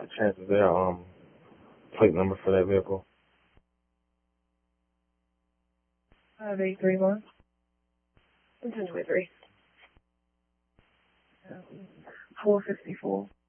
The chances there, plate number for that vehicle. 5831. 1023. 454.